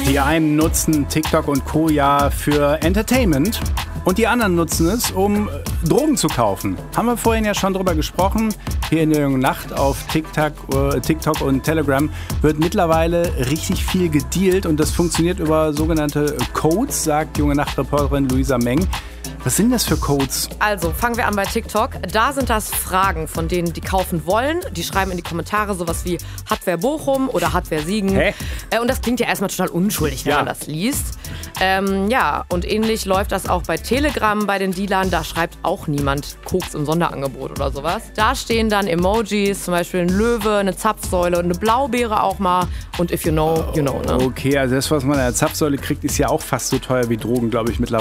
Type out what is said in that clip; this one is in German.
Die einen nutzen TikTok und Co. ja für Entertainment und die anderen nutzen es, um Drogen zu kaufen. Haben wir vorhin ja schon drüber gesprochen. Hier in der Jungen Nacht auf TikTok und Telegram wird mittlerweile richtig viel gedealt und das funktioniert über sogenannte Codes, sagt Junge Nacht-Reporterin Luisa Meng. Was sind das für Codes? Also, fangen wir an bei TikTok. Da sind das Fragen von denen, die kaufen wollen. Die schreiben in die Kommentare sowas wie, hat wer Bochum oder hat wer Siegen? Hä? Und das klingt ja erstmal total unschuldig, wenn man das liest. Und ähnlich läuft das auch bei Telegram, bei den Dealern. Da schreibt auch niemand Koks im Sonderangebot oder sowas. Da stehen dann Emojis, zum Beispiel ein Löwe, eine Zapfsäule und eine Blaubeere auch mal. Und if you know, you know. Ne? Okay, also das, was man an der Zapfsäule kriegt, ist ja auch fast so teuer wie Drogen, glaube ich, mittlerweile.